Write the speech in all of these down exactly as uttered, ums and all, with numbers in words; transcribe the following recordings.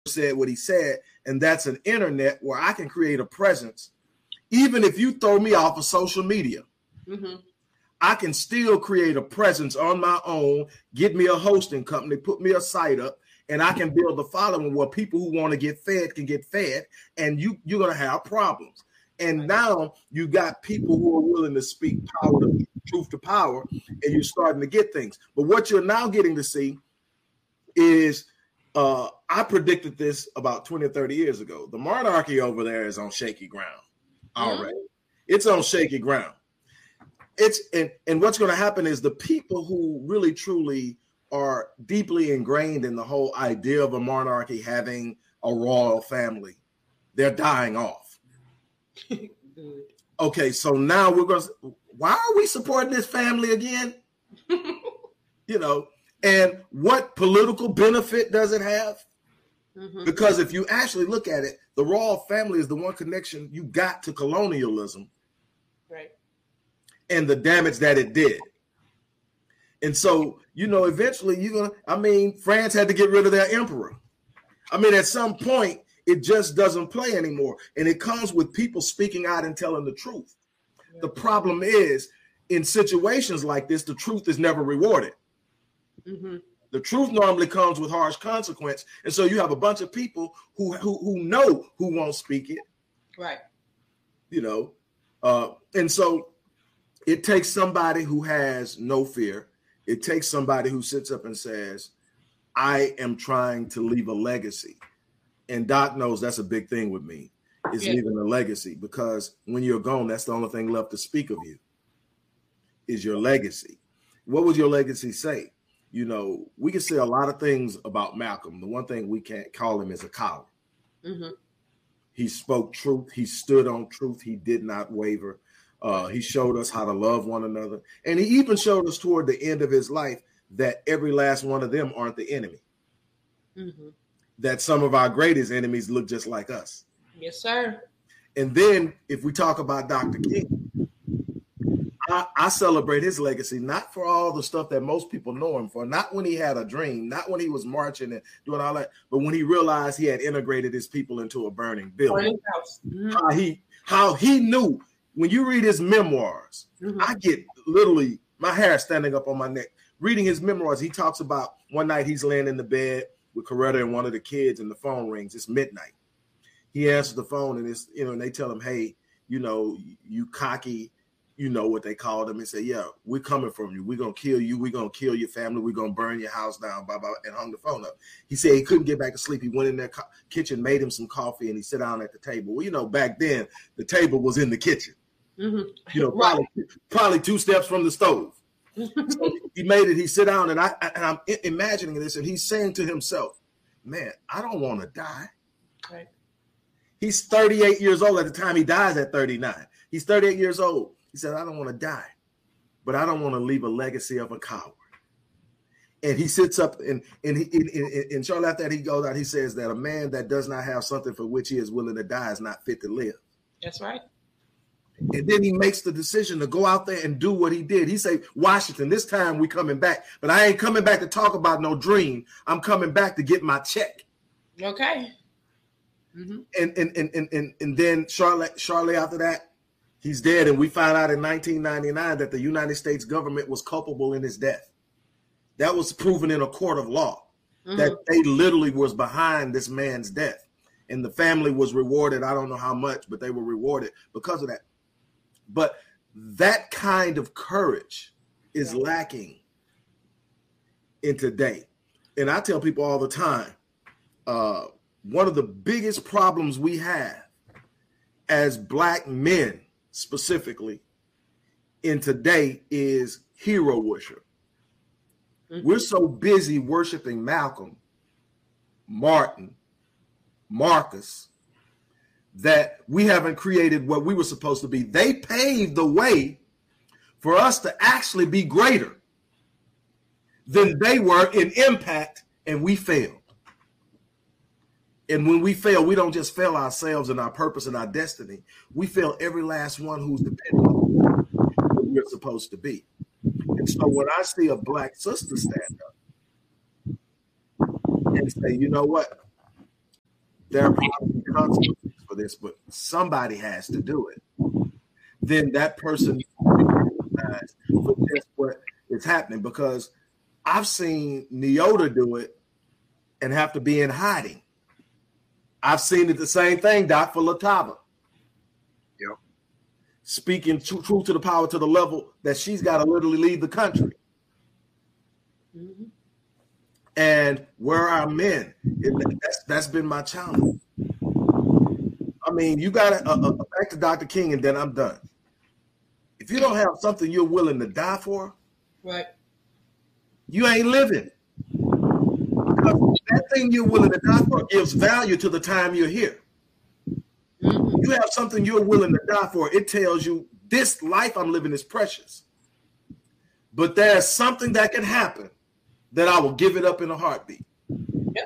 said what he said, and that's an internet where I can create a presence. Even if you throw me off of social media, mm-hmm. I can still create a presence on my own, get me a hosting company, put me a site up, and I can build a following where people who want to get fed can get fed, and you, you're going to have problems. And now you got people who are willing to speak power to truth to power, and you're starting to get things. But what you're now getting to see is, uh, I predicted this about twenty or thirty years ago. The monarchy over there is on shaky ground already. Mm-hmm. It's on shaky ground. It's and, and what's going to happen is the people who really truly are deeply ingrained in the whole idea of a monarchy having a royal family, they're dying off. Okay, so now we're going to, why are we supporting this family again? You know, and what political benefit does it have? Mm-hmm. Because if you actually look at it, the royal family is the one connection you got to colonialism. Right. And the damage that it did. And so, you know, eventually you're going to, I mean, France had to get rid of their emperor. I mean, at some point, it just doesn't play anymore. And it comes with people speaking out and telling the truth. Yeah. The problem is, in situations like this, the truth is never rewarded. Mm-hmm. The truth normally comes with harsh consequence. And so you have a bunch of people who who, who know who won't speak it. Right. You know, uh, and so it takes somebody who has no fear. It takes somebody who sits up and says, I am trying to leave a legacy. And Doc knows that's a big thing with me, is yeah. leaving a legacy, because when you're gone, that's the only thing left to speak of you is your legacy. What would your legacy say? You know, we can say a lot of things about Malcolm. The one thing we can't call him is a coward. Mm-hmm. He spoke truth. He stood on truth. He did not waver. Uh, he showed us how to love one another. And he even showed us toward the end of his life that every last one of them aren't the enemy. Mm-hmm. That some of our greatest enemies look just like us. Yes, sir. And then if we talk about Doctor King, I, I celebrate his legacy, not for all the stuff that most people know him for, not when he had a dream, not when he was marching and doing all that, but when he realized he had integrated his people into a burning building. Mm-hmm. How he how he knew. When you read his memoirs, mm-hmm. I get literally my hair standing up on my neck. Reading his memoirs, he talks about one night he's laying in the bed with Coretta and one of the kids, and the phone rings. It's midnight. He answers the phone, and it's, you know, and they tell him, hey, you know, you cocky, you know what they called him, and say, yeah, we're coming from you. We're going to kill you. We're going to kill your family. We're going to burn your house down, blah, blah, and hung the phone up. He said he couldn't get back to sleep. He went in their co- kitchen, made him some coffee, and he sat down at the table. Well, you know, back then, the table was in the kitchen. Mm-hmm. You know, probably, probably two steps from the stove. So he made it. He sit down, and I and I'm imagining this, and he's saying to himself, "Man, I don't want to die." Right. He's thirty-eight years old at the time he dies at thirty-nine. He's thirty-eight years old. He said, "I don't want to die, but I don't want to leave a legacy of a coward." And he sits up, and and he, and, and shortly after that, he goes out. He says that a man that does not have something for which he is willing to die is not fit to live. That's right. And then he makes the decision to go out there and do what he did. He say, Washington, this time we coming back, but I ain't coming back to talk about no dream. I'm coming back to get my check. Okay. Mm-hmm. And, and, and, and, and, and then shortly, shortly after that, he's dead. And we found out in nineteen ninety-nine that the United States government was culpable in his death. That was proven in a court of law, mm-hmm. that they literally was behind this man's death. And the family was rewarded. I don't know how much, but they were rewarded because of that. But that kind of courage is lacking in today. And I tell people all the time, uh, one of the biggest problems we have as Black men specifically in today is hero worship. Mm-hmm. We're so busy worshiping Malcolm, Martin, Marcus, that we haven't created what we were supposed to be. They paved the way for us to actually be greater than they were in impact, and we failed. And when we fail, we don't just fail ourselves and our purpose and our destiny. We fail every last one who's dependent on what we're supposed to be. And so when I see a Black sister stand up and say, you know what? there are probably consequences for this, but somebody has to do it. Then that person recognized for just what is happening, because I've seen Neota do it and have to be in hiding. I've seen it the same thing, Doc, for Latava. Yep. Speaking true, true to the power to the level that she's got to literally leave the country. Mm-hmm. And where are men? It, that's, that's been my challenge. I mean, you got to, uh, uh, back to Doctor King, and then I'm done. If you don't have something you're willing to die for, right, you ain't living. Because that thing you're willing to die for gives value to the time you're here. Mm-hmm. You have something you're willing to die for, it tells you this life I'm living is precious. But there's something that can happen that I will give it up in a heartbeat. Yep.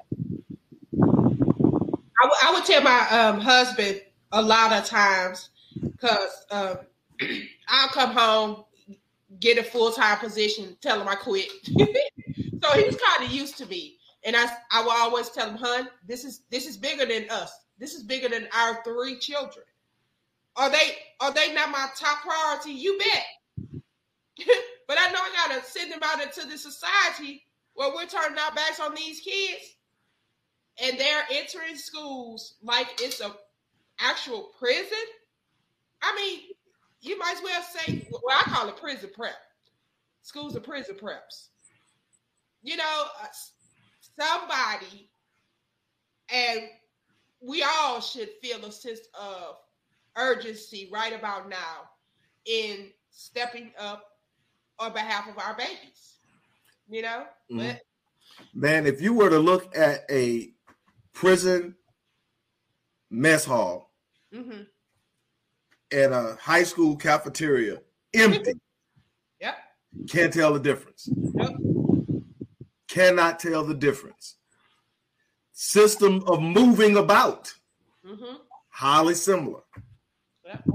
I, w- I would tell my um, husband a lot of times, because um, I'll come home, get a full-time position, tell him I quit. So he's kind of used to me. And I, I will always tell him, hun, this is this is bigger than us. This is bigger than our three children. Are they are they not my top priority? You bet. But I know I gotta send them out into the society where we're turning our backs on these kids, and they're entering schools like it's a actual prison. I mean, you might as well say, well, I call it prison prep. Schools are prison preps. You know, uh, somebody, and we all should feel a sense of urgency right about now in stepping up on behalf of our babies. You know, mm-hmm. But man, if you were to look at a prison mess hall mm-hmm. and a high school cafeteria empty, yep, can't tell the difference. Yep. Cannot tell the difference. System of moving about, mm-hmm. highly similar. Yep.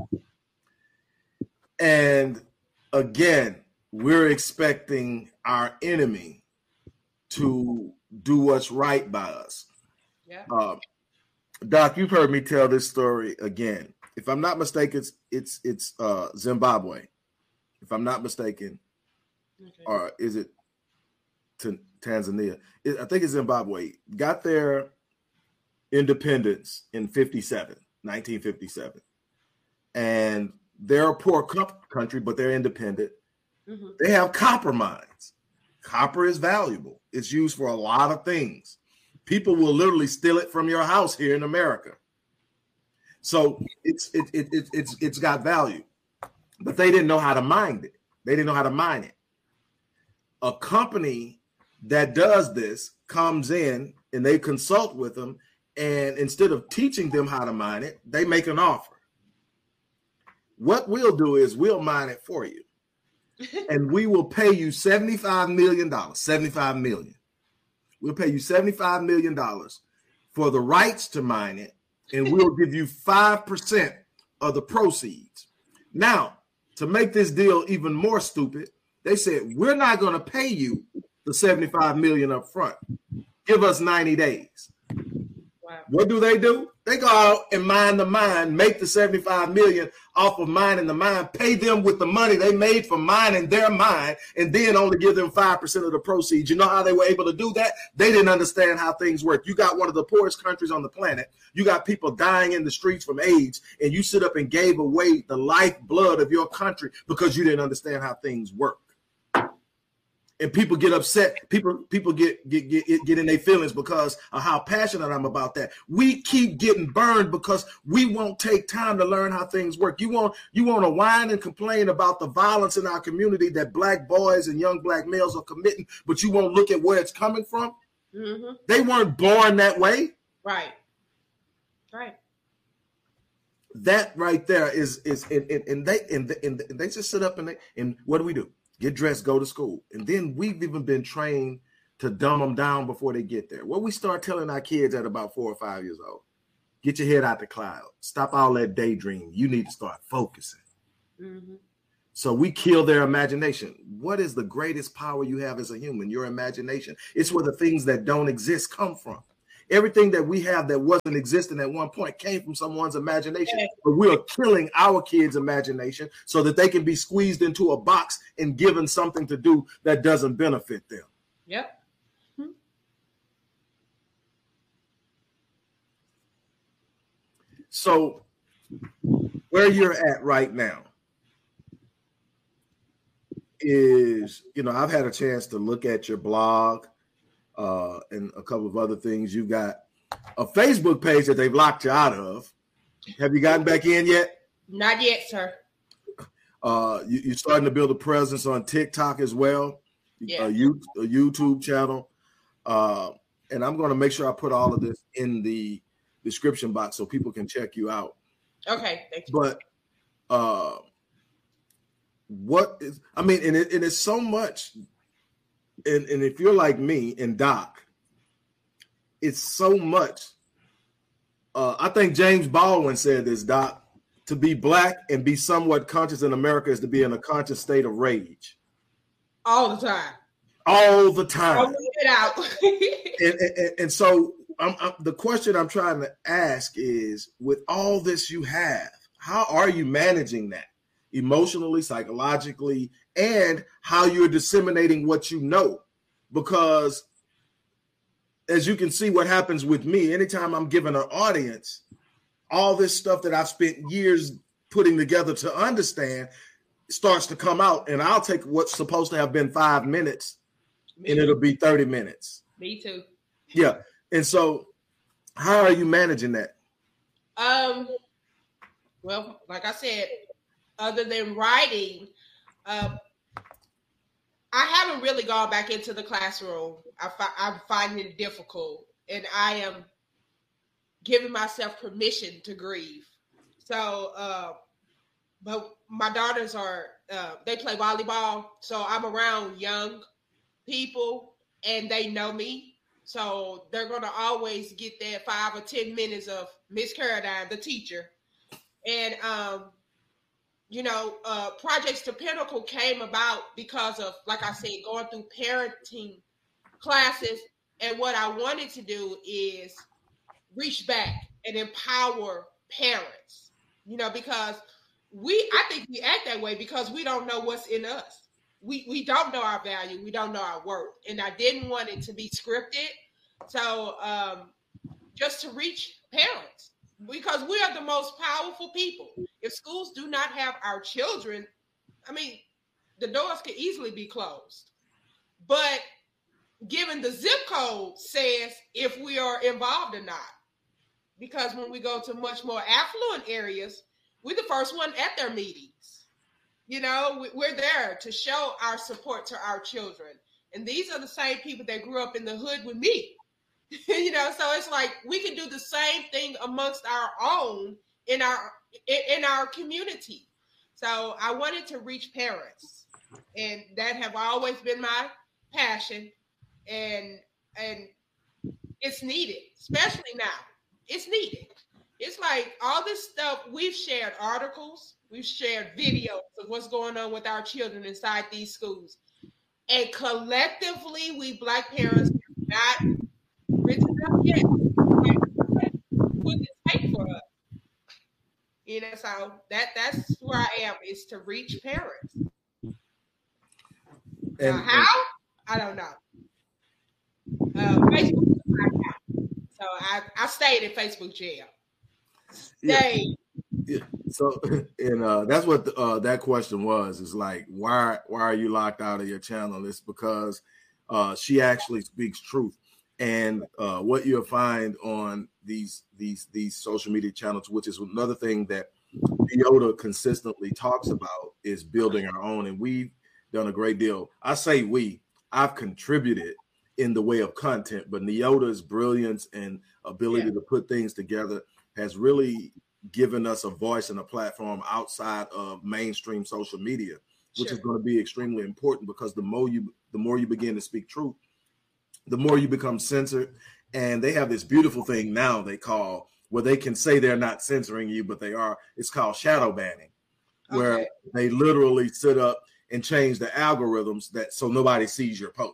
And again, we're expecting our enemy to do what's right by us. Yeah. Uh, Doc, you've heard me tell this story again. If I'm not mistaken, it's it's, it's uh, Zimbabwe. If I'm not mistaken, okay. Or is it T- Tanzania? It, I think it's Zimbabwe. Got their independence in fifty-seven, nineteen fifty-seven. And they're a poor country, but they're independent. Mm-hmm. They have copper mines. Copper is valuable. It's used for a lot of things. People will literally steal it from your house here in America. So it's it, it, it it's it's got value, but they didn't know how to mine it. They didn't know how to mine it. A company that does this comes in and they consult with them, and instead of teaching them how to mine it, they make an offer. What we'll do is we'll mine it for you. And we will pay you seventy-five million dollars. seventy-five million dollars. We'll pay you seventy-five million dollars for the rights to mine it, and we'll give you five percent of the proceeds. Now, to make this deal even more stupid, they said, we're not going to pay you the seventy-five million dollars up front. Give us ninety days. Wow. What do they do? They go out and mine the mine, make the seventy-five million dollars off of mining the mine, pay them with the money they made from mining their mine, and then only give them five percent of the proceeds. You know how they were able to do that? They didn't understand how things work. You got one of the poorest countries on the planet. You got people dying in the streets from AIDS, and you sit up and gave away the lifeblood of your country because you didn't understand how things work. And people get upset. People people get get get, get in their feelings because of how passionate I'm about that. We keep getting burned because we won't take time to learn how things work. You want you want to whine and complain about the violence in our community that black boys and young black males are committing, but you won't look at where it's coming from. Mm-hmm. They weren't born that way. Right. Right. That right there is is and, and, and they and, and they just sit up and they and what do we do? Get dressed, go to school. And then we've even been trained to dumb them down before they get there. What we start telling our kids at about four or five years old, get your head out the cloud. Stop all that daydream. You need to start focusing. Mm-hmm. So we kill their imagination. What is the greatest power you have as a human? Your imagination. It's where the things that don't exist come from. Everything that we have that wasn't existing at one point came from someone's imagination. Yeah. But we are killing our kids' imagination so that they can be squeezed into a box and given something to do that doesn't benefit them. Yep. So where you're at right now is, you know, I've had a chance to look at your blog uh, and a couple of other things. You got a Facebook page that they've locked you out of. Have you gotten back in yet? Not yet, sir. Uh, you, you're starting to build a presence on TikTok as well. Yeah. A, you, a YouTube channel. Uh, and I'm going to make sure I put all of this in the description box so people can check you out. Okay, thank you. But uh, what is, I mean, and, it, and it's so much, and, and if you're like me and Doc, it's so much. Uh, I think James Baldwin said this, Doc, to be black and be somewhat conscious in America is to be in a conscious state of rage. All the time. All the time. I'll it out. and, and, and so I'm, I'm, the question I'm trying to ask is, with all this you have, how are you managing that emotionally, psychologically, and how you're disseminating what you know? Because as you can see, what happens with me, anytime I'm giving an audience all this stuff that I've spent years putting together to understand starts to come out, and I'll take what's supposed to have been five minutes Me and too. it'll be thirty minutes. Me too. Yeah. And so how are you managing that? Um, well, like I said, other than writing, uh, I haven't really gone back into the classroom. I fi- I'm finding it difficult, and I am giving myself permission to grieve. So, uh, but my daughters are, uh, they play volleyball, so I'm around young people, and they know me. So they're going to always get that five or ten minutes of Miss Caradine, the teacher. And, um, you know, uh, Projects to Pinnacle came about because of, like I said, going through parenting classes. And what I wanted to do is reach back and empower parents, you know, because we, I think we act that way because we don't know what's in us. We we don't know our value. We don't know our worth. And I didn't want it to be scripted. So um, just to reach parents, because we are the most powerful people. If schools do not have our children, I mean, the doors could easily be closed. But given the zip code says if we are involved or not. Because when we go to much more affluent areas, we're the first one at their meetings. You know, we're there to show our support to our children. And these are the same people that grew up in the hood with me. You know, so it's like we can do the same thing amongst our own in our in our community. So I wanted to reach parents, and that have always been my passion. And and it's needed, especially now. It's needed. It's like all this stuff, we've shared articles, we've shared videos of what's going on with our children inside these schools. And collectively, we Black parents have not risen up yet. What does it take for us? You know, so that, that's where I am, is to reach parents. And, now, how? I don't know. Uh, Facebook is my account. So I, I stayed in Facebook jail. Stayed. Yeah. yeah. So, and uh, that's what the, uh, that question was. Is like, why why are you locked out of your channel? It's because uh, she actually speaks truth, and uh, what you'll find on these these these social media channels, which is another thing that Neota consistently talks about, is building our own, and we've done a great deal. I say we. I've contributed in the way of content, but Neota's brilliance and ability yeah. to put things together has really given us a voice and a platform outside of mainstream social media, which sure. is going to be extremely important, because the more you the more you begin to speak truth, the more you become censored. And they have this beautiful thing now they call, where they can say they're not censoring you, but they are. It's called shadow banning, where okay. they literally sit up and change the algorithms that so nobody sees your posts.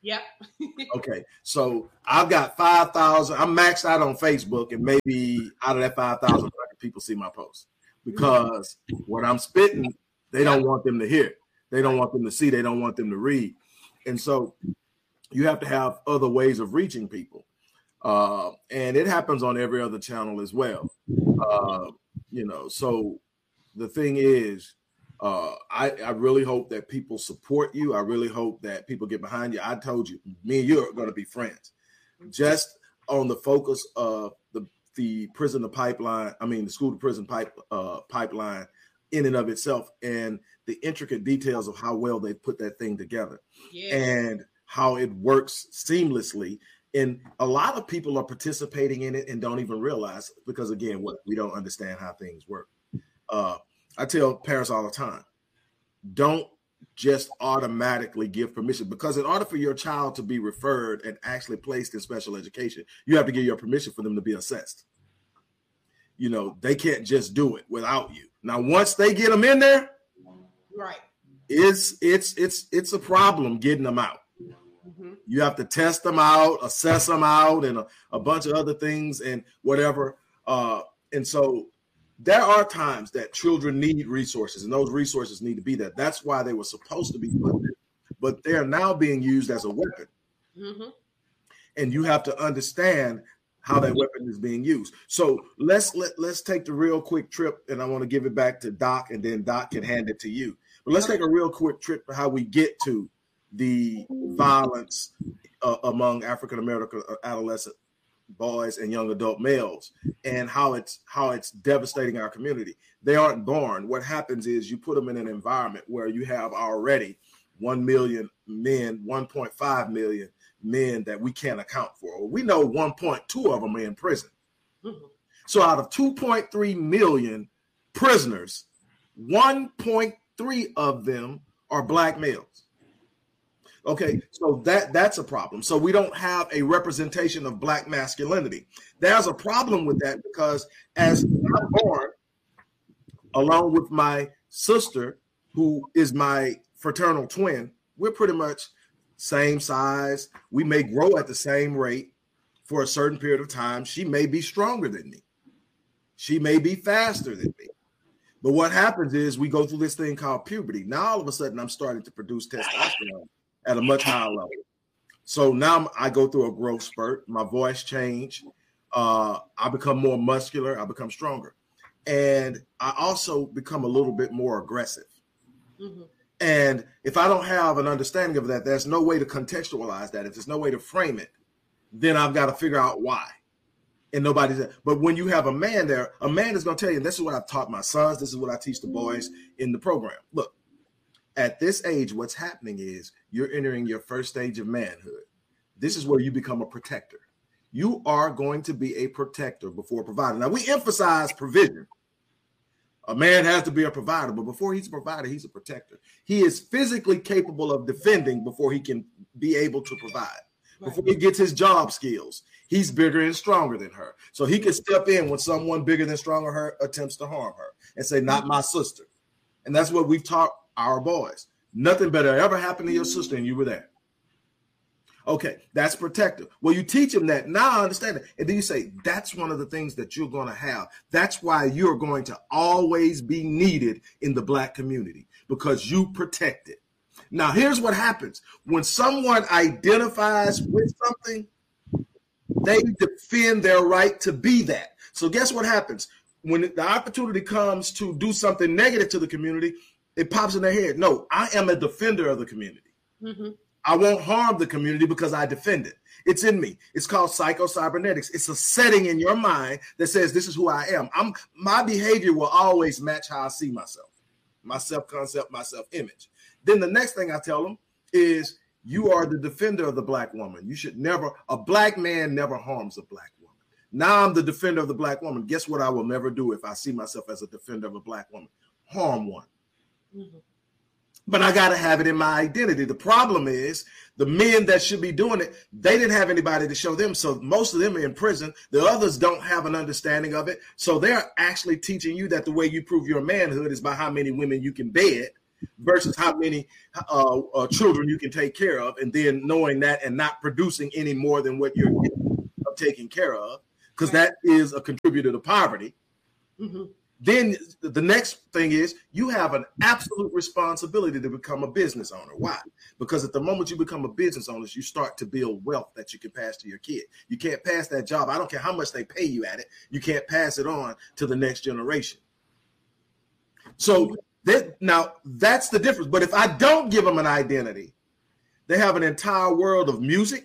Yep. Okay, so I've got five thousand. I'm maxed out on Facebook, and maybe out of that five thousand, people see my post because what I'm spitting, they don't want them to hear. They don't want them to see. They don't want them to read. And so you have to have other ways of reaching people. Uh, and it happens on every other channel as well. Uh, you know, so the thing is, uh, I, I really hope that people support you. I really hope that people get behind you. I told you, me and you are going to be friends. Just on the focus of the the prison to pipeline, I mean, the school to prison pipe uh, pipeline in and of itself, and the intricate details of how well they put that thing together, yeah. and how it works seamlessly. And a lot of people are participating in it and don't even realize, because again, what we don't understand how things work. Uh, I tell parents all the time, don't just automatically give permission, because in order for your child to be referred and actually placed in special education, you have to give your permission for them to be assessed. You know, they can't just do it without you. Now, once they get them in there, right, it's it's it's it's a problem getting them out. Mm-hmm. You have to test them out, assess them out, and a, a bunch of other things and whatever. Uh, and so there are times that children need resources, and those resources need to be there. That's why they were supposed to be funded, but they're now being used as a weapon. Mm-hmm. And you have to understand how that weapon is being used. So let's let, let's take the real quick trip, and I want to give it back to Doc, and then Doc can hand it to you. But let's take a real quick trip to how we get to the violence uh, among African-American adolescent boys and young adult males, and how it's how it's devastating our community. They aren't born. What happens is you put them in an environment where you have already one million men, one point five million men that we can't account for. We know one point two of them are in prison. Mm-hmm. So out of two point three million prisoners, one point three of them are Black males. Okay, so that that's a problem. So we don't have a representation of Black masculinity. There's a problem with that, because as I'm born, along with my sister, who is my fraternal twin, we're pretty much same size. We may grow at the same rate for a certain period of time. She may be stronger than me. She may be faster than me. But what happens is we go through this thing called puberty. Now, all of a sudden, I'm starting to produce testosterone at a much higher level. So now I go through a growth spurt. My voice change. Uh, I become more muscular. I become stronger. And I also become a little bit more aggressive. Mm-hmm. And if I don't have an understanding of that, there's no way to contextualize that. If there's no way to frame it, then I've got to figure out why. And nobody's there. But when you have a man there, a man is going to tell you, and this is what I've taught my sons. This is what I teach the boys in the program. Look, at this age, what's happening is you're entering your first stage of manhood. This is where you become a protector. You are going to be a protector before a provider. Now, we emphasize provision. A man has to be a provider, but before he's a provider, he's a protector. He is physically capable of defending before he can be able to provide. Right. Before he gets his job skills, he's bigger and stronger than her. So he can step in when someone bigger than stronger than her attempts to harm her and say, not my sister. And that's what we've taught our boys. Nothing better ever happened to your sister and you were there. Okay, that's protective. Well, you teach them that. Now I understand it. And then you say, that's one of the things that you're going to have. That's why you're going to always be needed in the Black community, because you protect it. Now, here's what happens. When someone identifies with something, they defend their right to be that. So guess what happens? When the opportunity comes to do something negative to the community, it pops in their head. No, I am a defender of the community. Mm-hmm. I won't harm the community because I defend it. It's in me. It's called psycho-cybernetics. It's a setting in your mind that says this is who I am. I'm my behavior will always match how I see myself, my self-concept, my self-image. Then the next thing I tell them is you are the defender of the Black woman. You should never, a Black man never harms a Black woman. Now I'm the defender of the Black woman. Guess what I will never do if I see myself as a defender of a Black woman? Harm one. Mm-hmm. But I got to have it in my identity. The problem is the men that should be doing it, they didn't have anybody to show them. So most of them are in prison. The others don't have an understanding of it. So they're actually teaching you that the way you prove your manhood is by how many women you can bed. versus how many uh, uh, children you can take care of, and then knowing that and not producing any more than what you're taking care of, because that is a contributor to poverty. Mm-hmm. Then the next thing is you have an absolute responsibility to become a business owner. Why? Because at the moment you become a business owner, you start to build wealth that you can pass to your kid. You can't pass that job. I don't care how much they pay you at it. You can't pass it on to the next generation. So that, now that's the difference. But if I don't give them an identity, they have an entire world of music,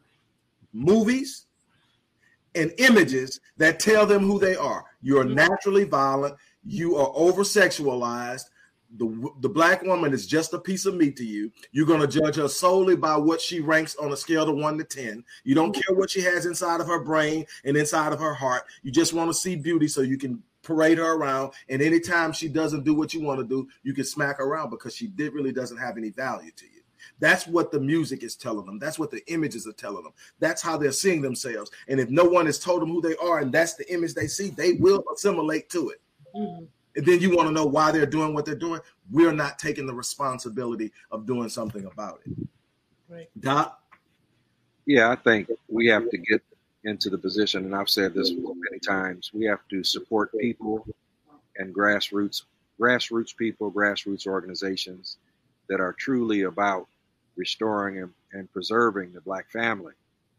movies, and images that tell them who they are. You're naturally violent. You are over-sexualized. The, the black woman is just a piece of meat to you. You're going to judge her solely by what she ranks on a scale of one to ten. You don't care what she has inside of her brain and inside of her heart. You just want to see beauty so you can parade her around. And anytime she doesn't do what you want to do, you can smack her around because she did, really doesn't have any value to you. That's what the music is telling them. That's what the images are telling them. That's how they're seeing themselves. And if no one has told them who they are and that's the image they see, they will assimilate to it. Mm-hmm. And then you want to know why they're doing what they're doing. We're not taking the responsibility of doing something about it. Right. Doc? Yeah, I think we have to get into the position, and I've said this many times, we have to support people and grassroots, grassroots people, grassroots organizations that are truly about restoring and, and preserving the black family.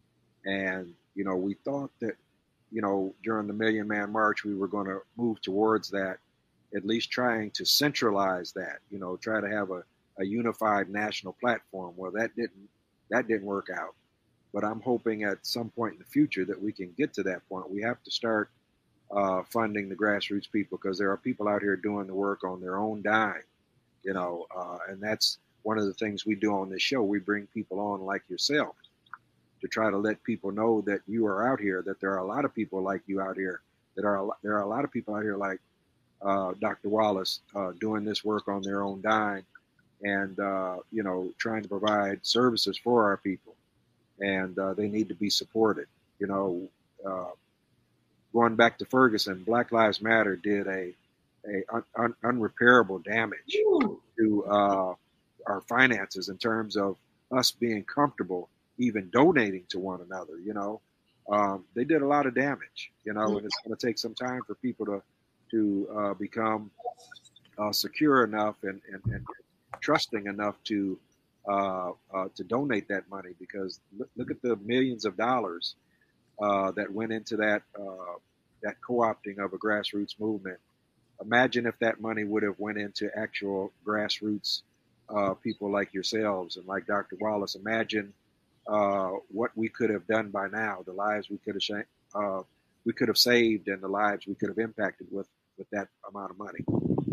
And, you know, we thought that, you know, during the Million Man March, we were going to move towards that, at least trying to centralize that, you know, try to have a, a unified national platform. Well, that didn't, that didn't work out. But I'm hoping at some point in the future that we can get to that point. We have to start uh, funding the grassroots people, because there are people out here doing the work on their own dime. You know, uh, and that's one of the things we do on this show. We bring people on like yourself to try to let people know that you are out here, that there are a lot of people like you out here, that are a, there are a lot of people out here like uh, Doctor Wallace uh, doing this work on their own dime and, uh, you know, trying to provide services for our people. And uh, they need to be supported. You know, uh, going back to Ferguson, Black Lives Matter did a a un, un, unrepairable damage Ooh. to uh, our finances in terms of us being comfortable even donating to one another. You know, um, they did a lot of damage, you know, mm-hmm. and it's going to take some time for people to to uh, become uh, secure enough and, and, and trusting enough to uh, uh, to donate that money, because look, look at the millions of dollars uh, that went into that uh, that co-opting of a grassroots movement. Imagine if that money would have went into actual grassroots uh, people like yourselves and like Doctor Wallace. Imagine uh, what we could have done by now, the lives we could have sh- uh, we could have saved, and the lives we could have impacted with, with that amount of money.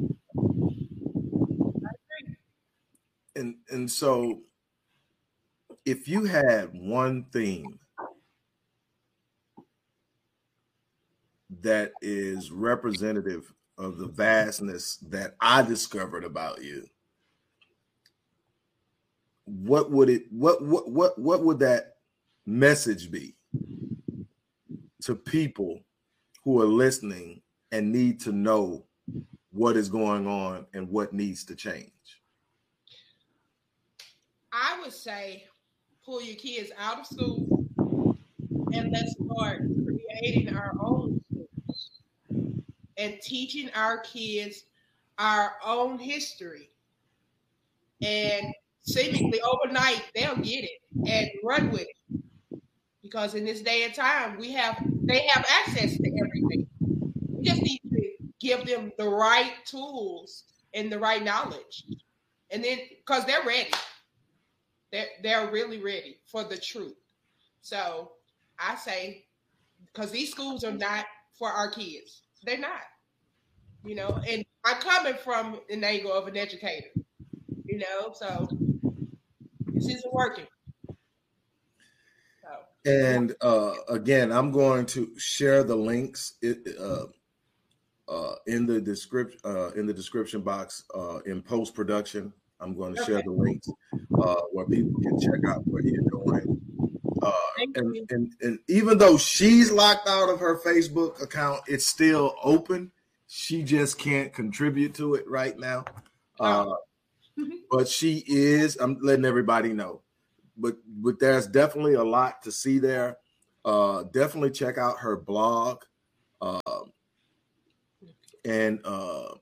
And and so, if you had one theme that is representative of the vastness that I discovered about you, what would it what what what what would that message be to people who are listening and need to know what is going on and what needs to change? I would say pull your kids out of school and let's start creating our own schools and teaching our kids our own history. And seemingly overnight, they'll get it and run with it. Because in this day and time, we have they have access to everything. We just need to give them the right tools and the right knowledge. And then, because they're ready. They're, they're really ready for the truth. So I say, because these schools are not for our kids. They're not. You know, and I'm coming from an angle of an educator. You know, so this isn't working. So. And uh, again, I'm going to share the links uh, uh, in the description uh, in the description box uh, in post production. I'm going to okay. share the links uh, where people can check out what you're doing. Uh, and, and and even though she's locked out of her Facebook account, it's still open. She just can't contribute to it right now. Uh, but she is. I'm letting everybody know. But but there's definitely a lot to see there. Uh, definitely check out her blog. Uh, and uh,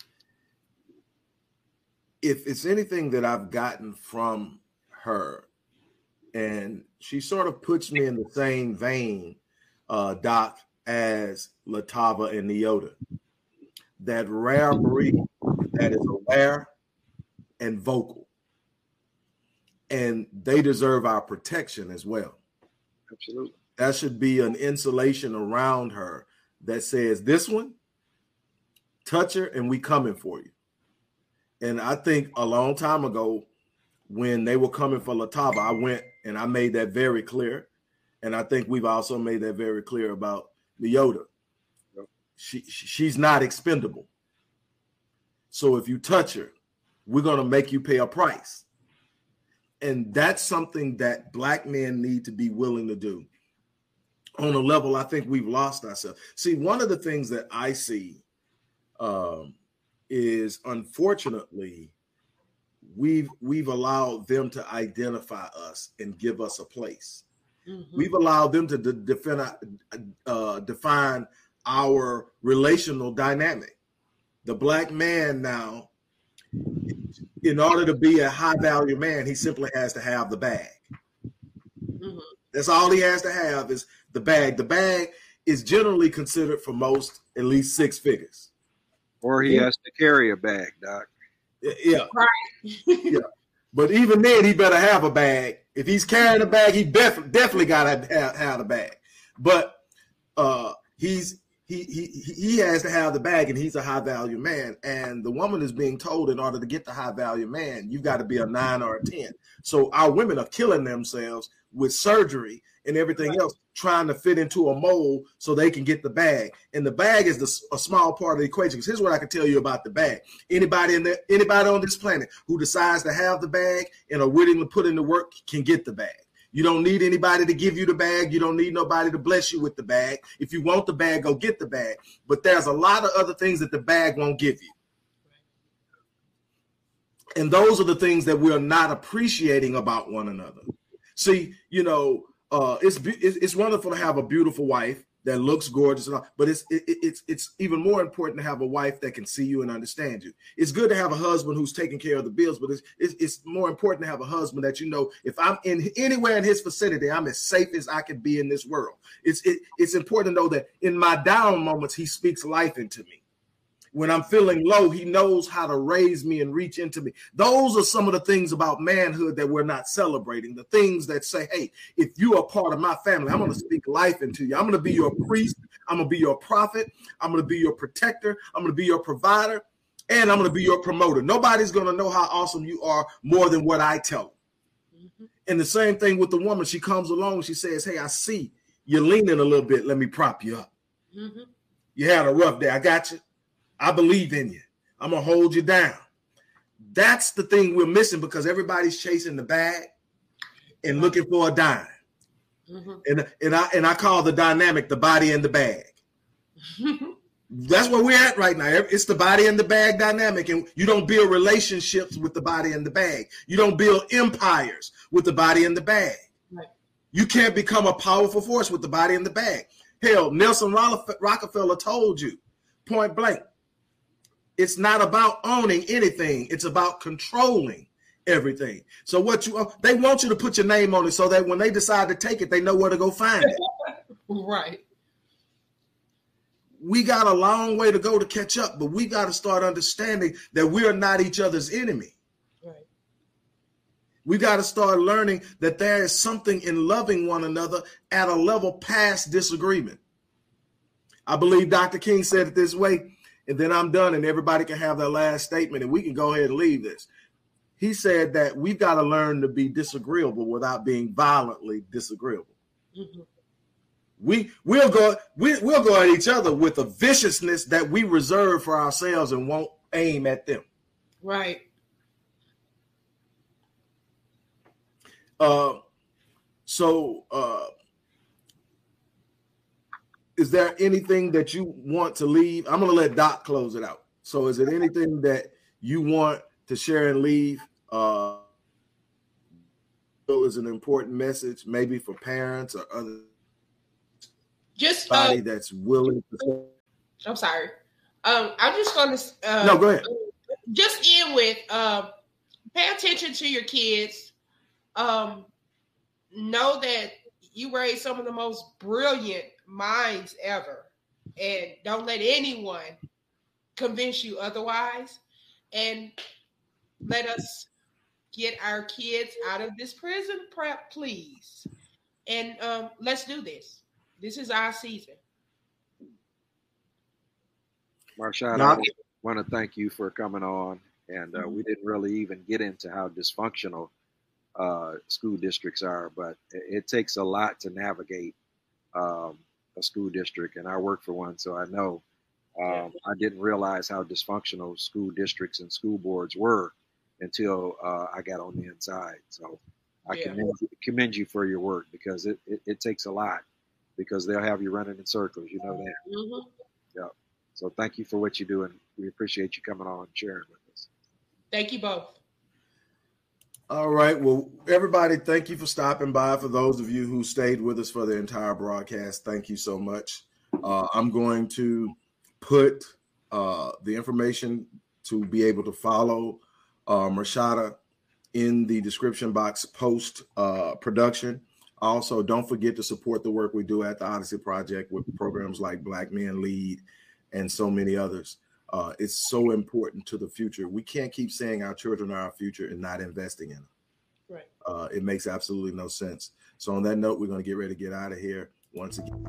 if it's anything that I've gotten from her, and she sort of puts me in the same vein, uh, Doc, as Latava and Neota. That rare breed that is aware and vocal. And they deserve our protection as well. Absolutely. That should be an insulation around her that says, this one, touch her and we coming for you. And I think a long time ago, when they were coming for Latava, I went and I made that very clear. And I think we've also made that very clear about Neota. Yep. She, she's not expendable. So if you touch her, we're going to make you pay a price. And that's something that Black men need to be willing to do. On a level, I think we've lost ourselves. See, one of the things that I see um, is, unfortunately, we've we've allowed them to identify us and give us a place. Mm-hmm. We've allowed them to de- define, uh, define our relational dynamic. The Black man now, in order to be a high value man, he simply has to have the bag. Mm-hmm. That's all he has to have is the bag. The bag is generally considered for most at least six figures. Or he yeah. has to carry a bag, Doc. Yeah. Right. yeah. But even then, he better have a bag. If he's carrying a bag, he def- definitely got to have, have a bag. But uh, he's he he he has to have the bag, and he's a high value man. And the woman is being told, in order to get the high value man, you've got to be a nine or a ten. So our women are killing themselves with surgery and everything right. else, trying to fit into a mold so they can get the bag. And the bag is the, a small part of the equation. Because here's what I can tell you about the bag. Anybody in the, anybody on this planet who decides to have the bag and are willing to put in the work can get the bag. You don't need anybody to give you the bag. You don't need nobody to bless you with the bag. If you want the bag, go get the bag. But there's a lot of other things that the bag won't give you. And those are the things that we're not appreciating about one another. See, you know, uh, it's it's wonderful to have a beautiful wife that looks gorgeous, and all, but it's it, it's it's even more important to have a wife that can see you and understand you. It's good to have a husband who's taking care of the bills, but it's it's, it's more important to have a husband that, you know, if I'm in anywhere in his vicinity, I'm as safe as I can be in this world. It's it, it's important to know that in my down moments, he speaks life into me. When I'm feeling low, he knows how to raise me and reach into me. Those are some of the things about manhood that we're not celebrating. The things that say, hey, if you are part of my family, I'm going to speak life into you. I'm going to be your priest. I'm going to be your prophet. I'm going to be your protector. I'm going to be your provider. And I'm going to be your promoter. Nobody's going to know how awesome you are more than what I tell them. Mm-hmm. And the same thing with the woman. She comes along. She says, hey, I see you're leaning a little bit. Let me prop you up. Mm-hmm. You had a rough day. I got you. I believe in you. I'm going to hold you down. That's the thing we're missing, because everybody's chasing the bag and looking for a dime. Mm-hmm. And, and, I, and I call the dynamic the body and the bag. That's where we're at right now. It's the body and the bag dynamic. And you don't build relationships with the body and the bag. You don't build empires with the body and the bag. Right. You can't become a powerful force with the body and the bag. Hell, Nelson Rockefeller told you, point blank, it's not about owning anything. It's about controlling everything. So what you they want you to put your name on it so that when they decide to take it, they know where to go find it. Right. We got a long way to go to catch up, but we got to start understanding that we are not each other's enemy. Right. We got to start learning that there is something in loving one another at a level past disagreement. I believe Doctor King said it this way. And then I'm done, and everybody can have their last statement, and we can go ahead and leave this. He said that we've got to learn to be disagreeable without being violently disagreeable. Mm-hmm. We we'll go we, we'll go at each other with a viciousness that we reserve for ourselves and won't aim at them. Right. Uh, so. Uh, Is there anything that you want to leave? I'm going to let Doc close it out. So is it anything that you want to share and leave uh, is an important message, maybe for parents or other just body uh, that's willing to. I'm sorry. Um, I'm just going to uh, no, go ahead. Just end with uh, pay attention to your kids. Um, know that you raise some of the most brilliant minds ever, and don't let anyone convince you otherwise. And let us get our kids out of this prison prep, please. And um, let's do this. This is our season. Marshad, I want to thank you for coming on. And uh, we didn't really even get into how dysfunctional uh, school districts are, but it, it takes a lot to navigate um, a school district. And I work for one, so I know. Um, I didn't realize how dysfunctional school districts and school boards were until uh, I got on the inside. So I yeah. commend, you, commend you for your work, because it, it, it takes a lot, because they'll have you running in circles. You know that. Mm-hmm. Yeah. So thank you for what you do, and we appreciate you coming on and sharing with us. Thank you both. All right. Well, everybody, thank you for stopping by. For those of you who stayed with us for the entire broadcast, thank you so much. Uh, I'm going to put uh, the information to be able to follow uh, Marshada in the description box post uh, production. Also, don't forget to support the work we do at the Odyssey Project with programs like Black Men Lead and so many others. Uh, it's so important to the future. We can't keep saying our children are our future and not investing in them. Right. Uh, it makes absolutely no sense. So on that note, we're going to get ready to get out of here once again.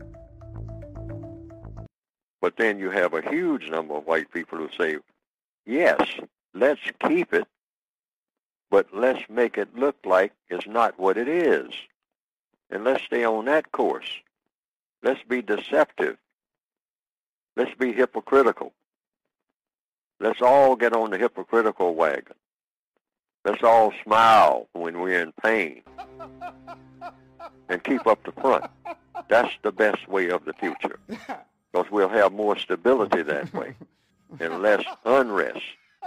But then you have a huge number of white people who say, yes, let's keep it, but let's make it look like it's not what it is. And let's stay on that course. Let's be deceptive. Let's be hypocritical. Let's all get on the hypocritical wagon. Let's all smile when we're in pain and keep up the front. That's the best way of the future, because we'll have more stability that way and less unrest.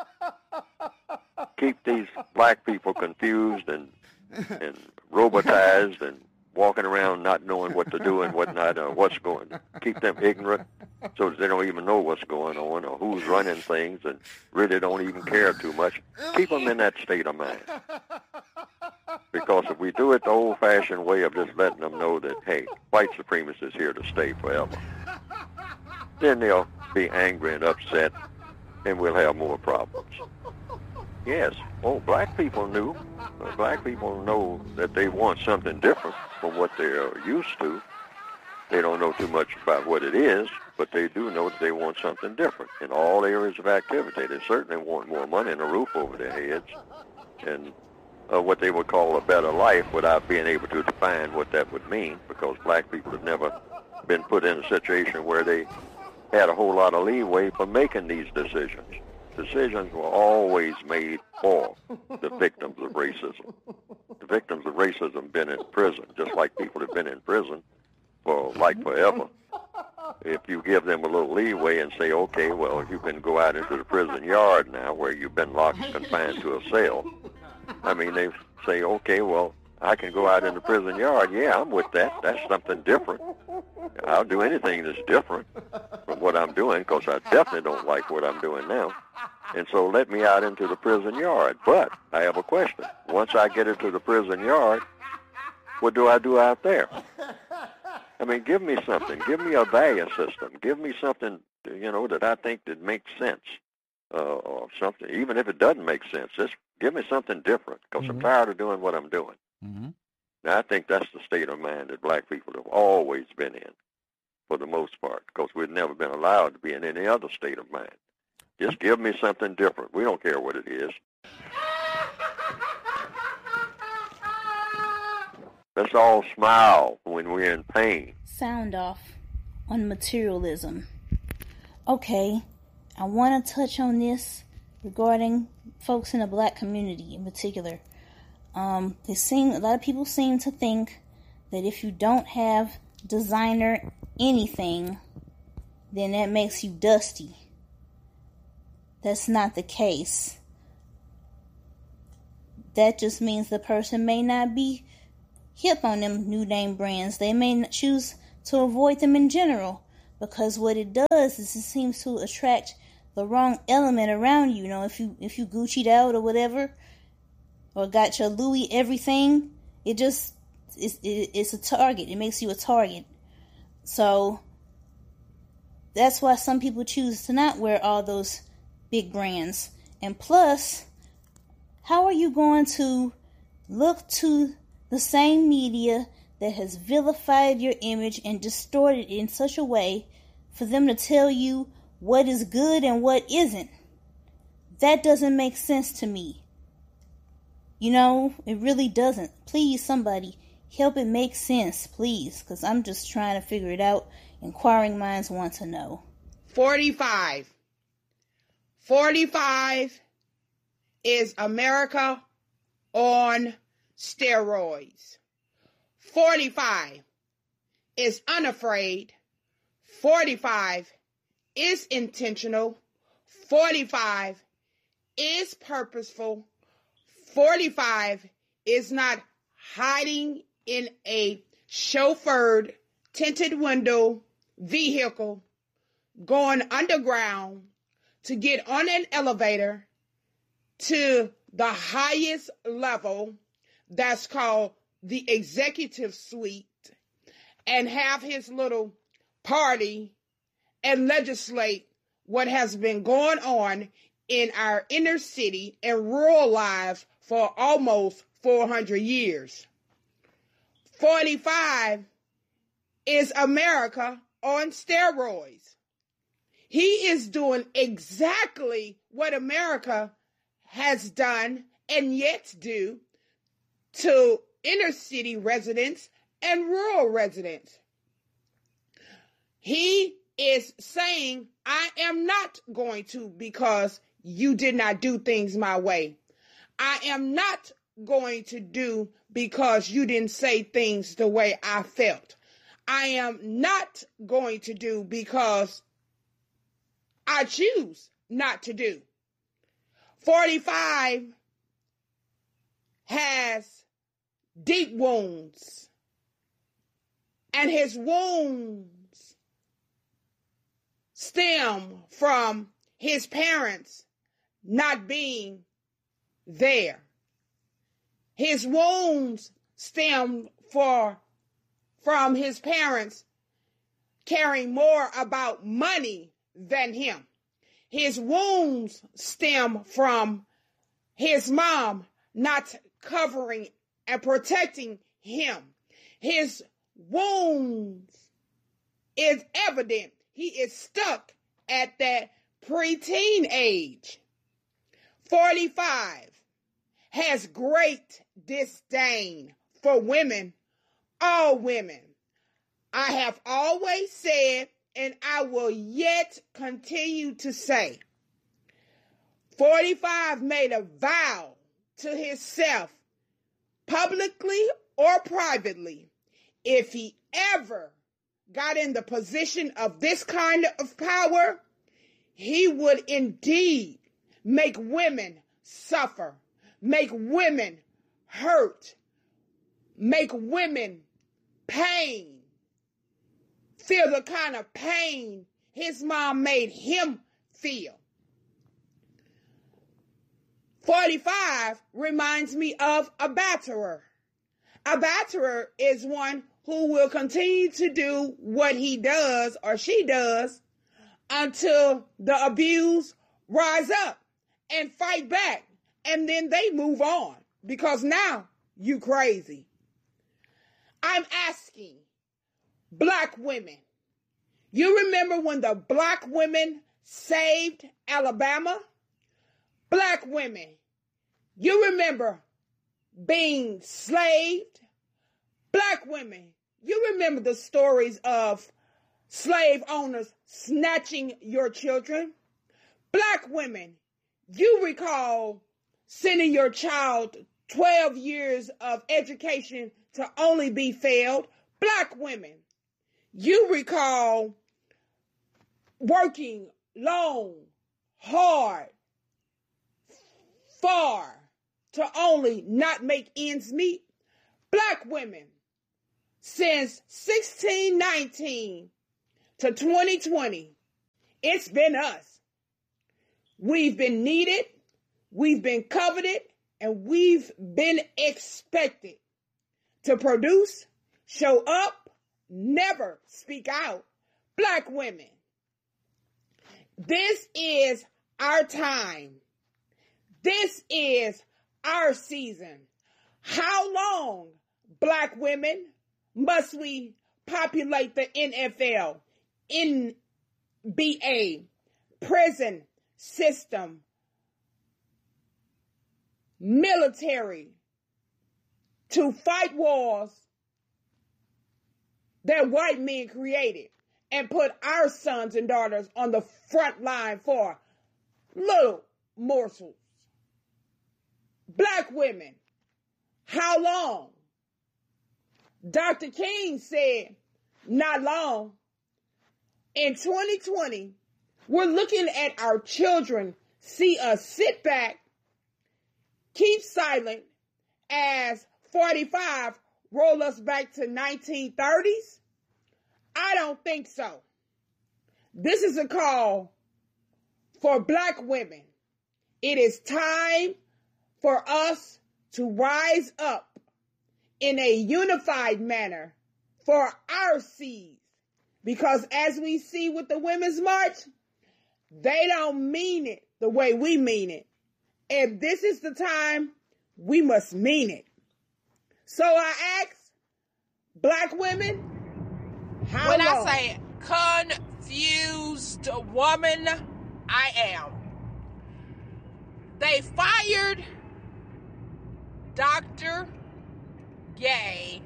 Keep these black people confused and and robotized and walking around not knowing what to do and what not, or what's going. Keep them ignorant so that they don't even know what's going on or who's running things and really don't even care too much. Keep them in that state of mind. Because if we do it the old-fashioned way of just letting them know that, hey, white supremacy is here to stay forever, then they'll be angry and upset, and we'll have more problems. Yes, oh, black people knew. Black people know that they want something different from what they're used to. They don't know too much about what it is, but they do know that they want something different in all areas of activity. They certainly want more money and a roof over their heads and uh, what they would call a better life, without being able to define what that would mean, because black people have never been put in a situation where they had a whole lot of leeway for making these decisions. Decisions were always made for the victims of racism. The victims of racism have been in prison, just like people have been in prison for like forever. If you give them a little leeway and say, okay, well, you can go out into the prison yard now where you've been locked, confined to a cell. I mean, they say, okay, well, I can go out in the prison yard. Yeah, I'm with that. That's something different. I'll do anything that's different from what I'm doing, because I definitely don't like what I'm doing now. And so let me out into the prison yard. But I have a question. Once I get into the prison yard, what do I do out there? I mean, give me something. Give me a value system. Give me something, you know, that I think that makes sense, uh, or something. Even if it doesn't make sense, just give me something different, because mm-hmm. I'm tired of doing what I'm doing. Mm-hmm. Now, I think that's the state of mind that black people have always been in, for the most part, because we've never been allowed to be in any other state of mind. Just give me something different. We don't care what it is. Let's all smile when we're in pain. Sound off on materialism. Okay, I want to touch on this regarding folks in the black community in particular. Um, they seem, a lot of people seem to think that if you don't have designer anything, then that makes you dusty. That's not the case. that just means the person may not be hip on them new name brands. They may choose to avoid them in general, because what it does is it seems to attract the wrong element around you. You know, if you if you Gucci'd out or whatever, or got your Louis everything, it just it's, it, it's a target. It makes you a target. So that's why some people choose to not wear all those big brands. And plus, how are you going to look to the same media that has vilified your image and distorted it in such a way for them to tell you what is good and what isn't? That doesn't make sense to me. You know, it really doesn't. Please, somebody, help it make sense, please, because I'm just trying to figure it out. Inquiring minds want to know. forty-five. forty-five is America on steroids. forty-five is unafraid. forty-five is intentional. forty-five is purposeful. forty-five is not hiding in a chauffeured, tinted window vehicle, going underground to get on an elevator to the highest level, that's called the executive suite, and have his little party and legislate what has been going on in our inner city and rural lives for almost four hundred years. forty-five is America on steroids. He is doing exactly what America has done and yet do to inner city residents and rural residents. He is saying, I am not going to, because you did not do things my way. I am not going to do because you didn't say things the way I felt. I am not going to do because I choose not to do. forty-five has deep wounds, and his wounds stem from his parents not being there. His wounds stem for, from his parents caring more about money than him. His wounds stem from his mom not covering and protecting him. His wounds is evident. He is stuck at that preteen age. forty-five has great disdain for women, all women. I have always said, and I will yet continue to say, forty-five made a vow to himself, publicly or privately, if he ever got in the position of this kind of power, he would indeed make women suffer, make women hurt, make women pain, feel the kind of pain his mom made him feel. forty-five reminds me of a batterer. A batterer is one who will continue to do what he does or she does until the abused rise up and fight back, and then they move on because now you crazy. I'm asking black women, you remember when the black women saved Alabama? Black women, you remember being slaved? Black women, you remember the stories of slave owners snatching your children? Black women, you recall sending your child twelve years of education to only be failed? Black women, you recall working long, hard, far, to only not make ends meet. Black women, since sixteen nineteen to twenty twenty, it's been us. We've been needed, we've been coveted, and we've been expected to produce, show up, never speak out. Black women, this is our time. This is our season. How long, Black women, must we populate the N F L, N B A, prison system, military, to fight wars that white men created and put our sons and daughters on the front line for little morsels? Black women, how long? Doctor King said, not long. In twenty twenty, we're looking at our children see us sit back, keep silent, as forty-five roll us back to nineteen thirties? I don't think so. This is a call for Black women. It is time for us to rise up in a unified manner for our seeds. Because as we see with the Women's March, they don't mean it the way we mean it. If this is the time, we must mean it. So I ask, Black women, how when long? I say confused woman, I am. They fired Doctor Gay,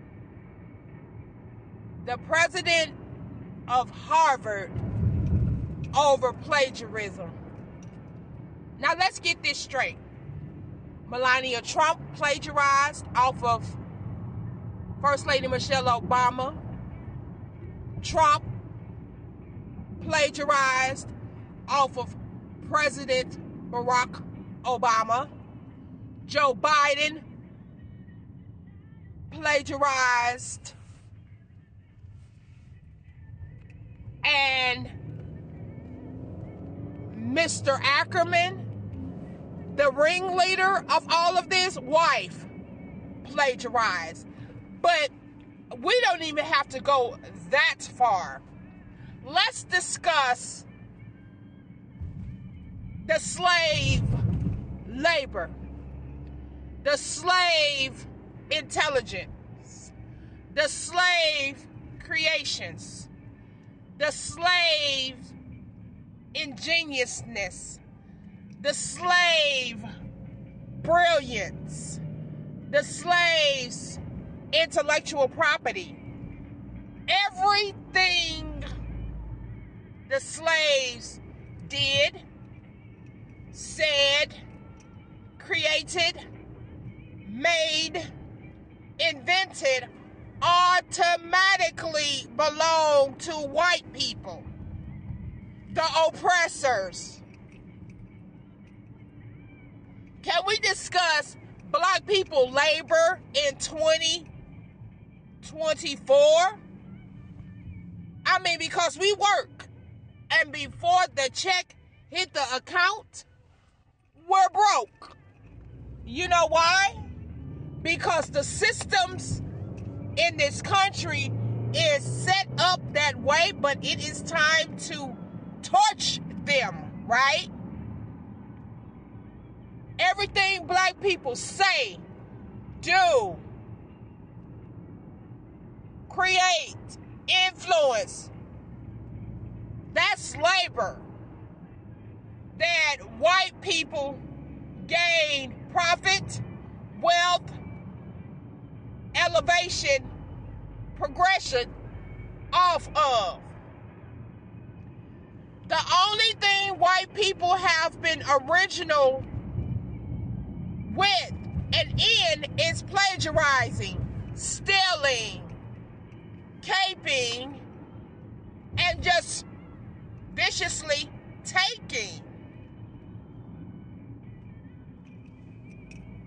the president of Harvard, over plagiarism. Now let's get this straight. Melania Trump plagiarized off of First Lady Michelle Obama. Trump plagiarized off of President Barack Obama. Joe Biden plagiarized, and Mister Ackerman, the ringleader of all of this, wife, plagiarized. But we don't even have to go that far. Let's discuss the slave labor, the slave intelligence, the slave creations, the slave ingeniousness, the slave brilliance, the slave's intellectual property. Everything the slaves did, said, created, made, invented, automatically belonged to white people, the oppressors. Can we discuss Black people labor in twenty twenty-four? I mean, because we work, and before the check hit the account, we're broke. You know why? Because the systems in this country is set up that way, but it is time to torch them, right? Everything Black people say, do, create, influence, that's labor that white people gain profit, wealth, elevation, progression off of. The only thing white people have been original with and in is plagiarizing, stealing, caping, and just viciously taking.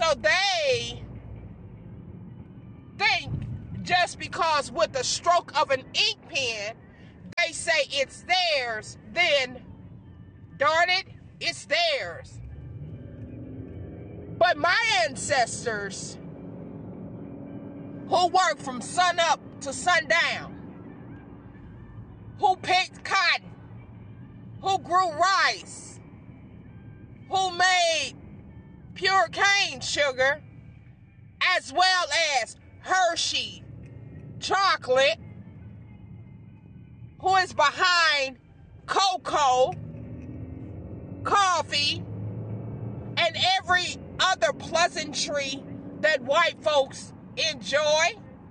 So they think just because with the stroke of an ink pen, they say it's theirs, then darn it, it's theirs. But my ancestors, who worked from sun up to sundown, who picked cotton, who grew rice, who made pure cane sugar, as well as Hershey chocolate, who is behind cocoa, coffee, and every other pleasantry that white folks enjoy.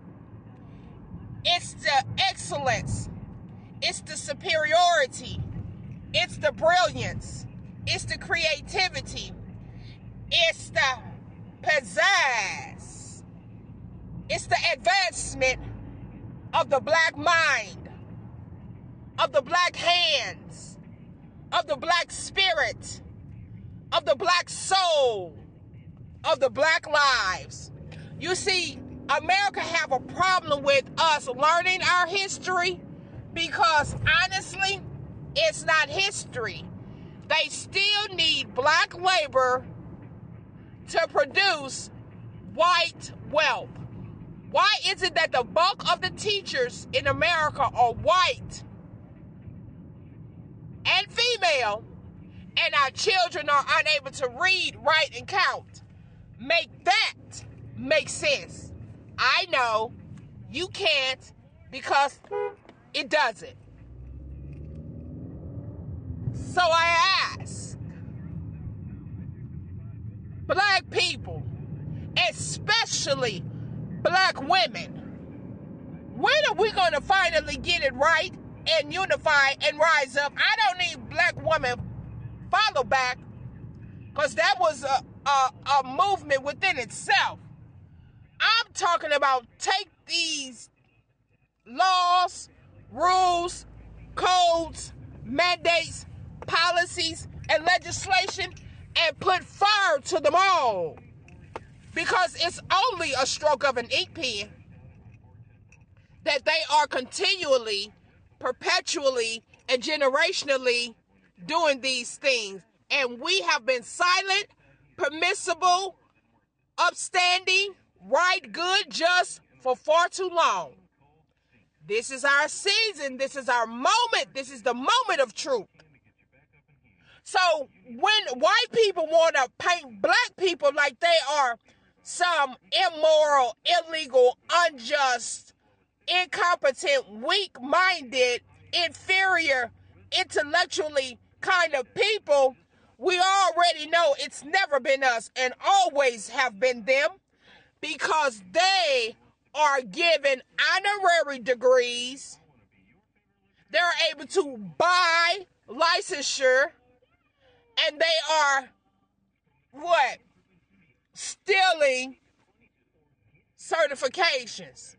It's the excellence, it's the superiority, it's the brilliance, it's the creativity, it's the pizzazz, it's the advancement of the black mind, of the black hands, of the black spirit, of the black soul, of the black lives. You see, America have a problem with us learning our history because honestly, it's not history. They still need black labor to produce white wealth. Why is it that the bulk of the teachers in America are white and female, and our children are unable to read, write, and count? Make that make sense. I know you can't because it doesn't. So I ask black people, especially black women, when are we going to finally get it right and unify and rise up? I don't need black women follow back because that was a, a, a movement within itself. I'm talking about take these laws, rules, codes, mandates, policies, and legislation and put fire to them all. Because it's only a stroke of an ink pen that they are continually, perpetually, and generationally doing these things. And we have been silent, permissible, upstanding, right, good, just for far too long. This is our season. This is our moment. This is the moment of truth. So when white people want to paint black people like they are some immoral, illegal, unjust, incompetent, weak-minded, inferior, intellectually kind of people, we already know it's never been us and always have been them because they are given honorary degrees. They're able to buy licensure, and they are, what? Stealing certifications.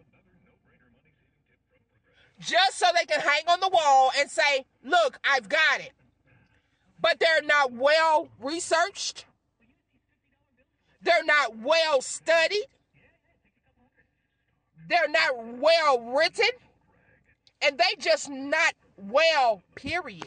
Just so they can hang on the wall and say, look, I've got it. But they're not well researched. They're not well studied. They're not well written. And they just not well, period.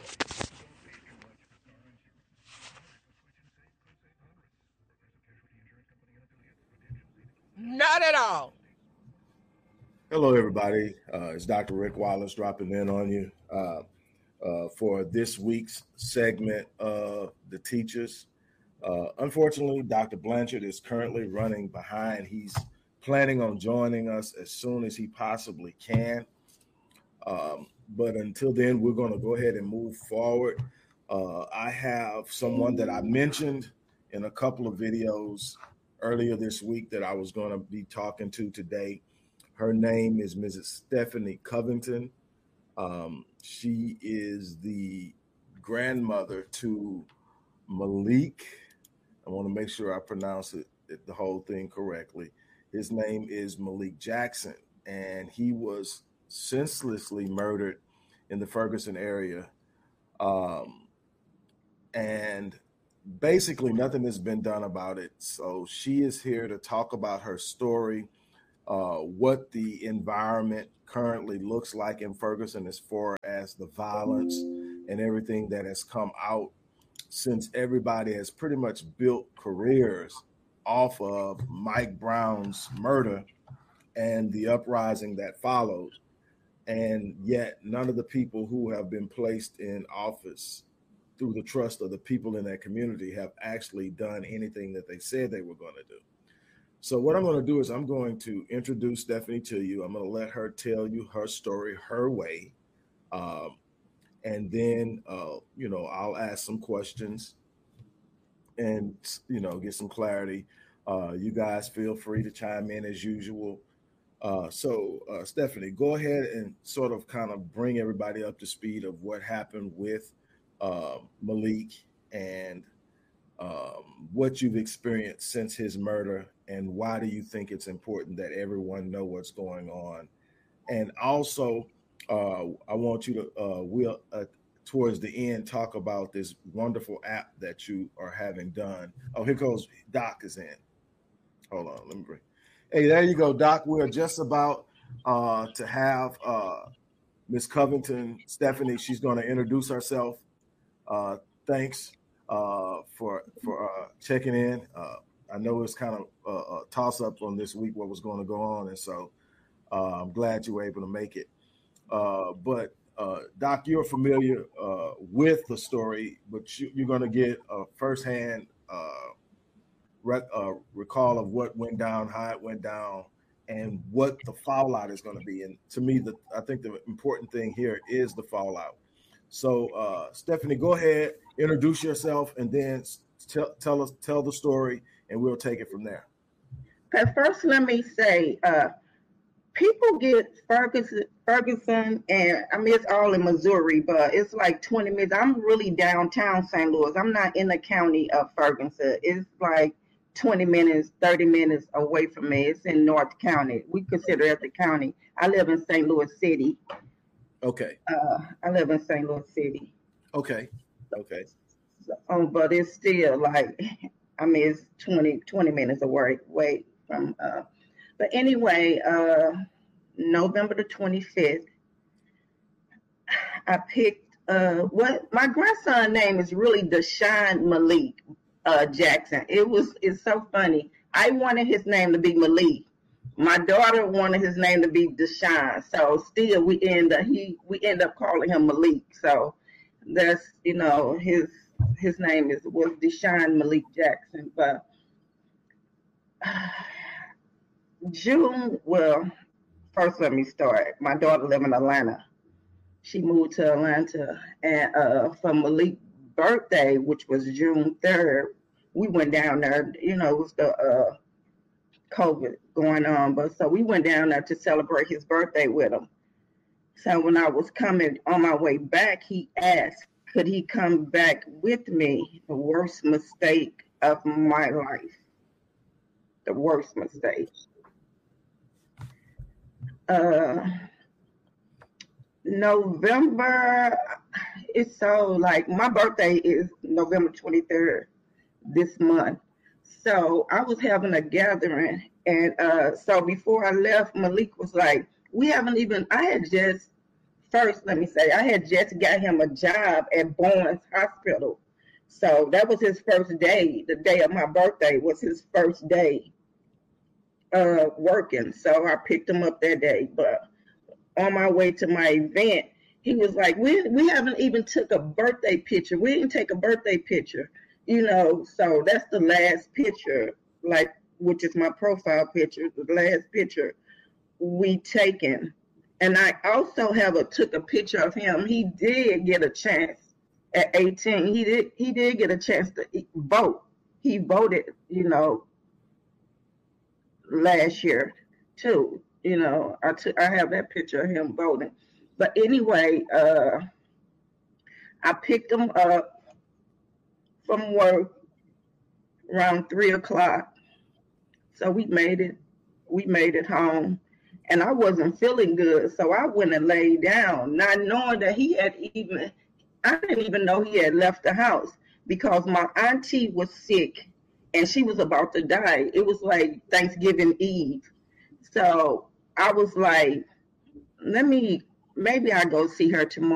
Not at all. Hello, everybody. Uh, it's Doctor Rick Wallace dropping in on you uh, uh, for this week's segment of The Teachers. Uh, unfortunately, Doctor Blanchard is currently running behind. He's planning on joining us as soon as he possibly can. Um, but until then, we're going to go ahead and move forward. Uh, I have someone that I mentioned in a couple of videos earlier this week that I was going to be talking to today. Her name is Missus Stephanie Covington. Um, she is the grandmother to Malik. I want to make sure I pronounce it, the whole thing correctly. His name is Malik Jackson, and he was senselessly murdered in the Ferguson area. Um, and basically nothing has been done about it. So she is here to talk about her story, uh, what the environment currently looks like in Ferguson as far as the violence and everything that has come out since everybody has pretty much built careers off of Mike Brown's murder and the uprising that followed. And yet none of the people who have been placed in office through the trust of the people in that community have actually done anything that they said they were going to do. So what I'm going to do is I'm going to introduce Stephanie to you. I'm going to let her tell you her story, her way. Um, and then, uh, you know, I'll ask some questions and, you know, get some clarity. Uh, you guys feel free to chime in as usual. Uh, so, uh, Stephanie, go ahead and sort of kind of bring everybody up to speed of what happened with uh, Malik and um, what you've experienced since his murder, and why do you think it's important that everyone know what's going on? And also, uh, I want you to, uh, we'll, uh, towards the end, talk about this wonderful app that you are having done. Oh, here goes, Doc is in. Hold on, let me bring. Hey, there you go, Doc. We're just about uh, to have uh, Miss Covington, Stephanie. She's going to introduce herself. Uh, thanks uh, for for uh, checking in. Uh, I know it's kind of a, a toss-up on this week, what was going to go on, and so uh, I'm glad you were able to make it. Uh, but, uh, Doc, you're familiar uh, with the story, but you, you're going to get a firsthand uh Rec- uh, recall of what went down, how it went down, and what the fallout is going to be. And to me, the I think the important thing here is the fallout. So, uh, Stephanie, go ahead, introduce yourself, and then tell tell us tell the story, and we'll take it from there. Okay, first, let me say, uh, people get Ferguson, Ferguson, and I mean it's all in Missouri, but it's like twenty minutes. I'm really downtown Saint Louis. I'm not in the county of Ferguson. It's like twenty minutes, thirty minutes away from me. It's in North County. We consider it the county. I live in Saint Louis City. Okay. Uh, I live in Saint Louis City. Okay. Okay. So, um, but it's still like, I mean, it's twenty, twenty minutes away, away from, uh, but anyway, uh, November the twenty-fifth, I picked, uh, what my grandson's name is really Deshaun Malik. Uh, Jackson. It was, it's so funny. I wanted his name to be Malik. My daughter wanted his name to be Deshaun. So still we end up, he, we end up calling him Malik. So that's, you know, his, his name is, was Deshaun Malik Jackson. But uh, June, well, first let me start. My daughter lives in Atlanta. She moved to Atlanta, and uh, for Malik's birthday, which was June third, we went down there. You know, it was the uh, COVID going on, but so we went down there to celebrate his birthday with him. So when I was coming on my way back, he asked, could he come back with me? The worst mistake of my life. The worst mistake. Uh, November, it's so like my birthday is November twenty-third this month. So I was having a gathering, and uh, so before I left, Malik was like, we haven't even, I had just, first let me say, I had just got him a job at Barnes Hospital. So that was his first day. The day of my birthday was his first day uh, working. So I picked him up that day. But on my way to my event, he was like, we we haven't even took a birthday picture. We didn't take a birthday picture, you know. So that's the last picture, like, which is my profile picture, the last picture we taken. And I also have a took a picture of him. He did get a chance at eighteen. He did he did get a chance to vote. He voted, you know, last year too. You know, I took I have that picture of him voting. But anyway, uh, I picked him up from work around three o'clock. So we made it. We made it home, and I wasn't feeling good, so I went and laid down, not knowing that he had even. I didn't even know he had left the house. because my auntie was sick and she was about to die. It was like Thanksgiving Eve. So I was like, let me, maybe I'll go see her tomorrow.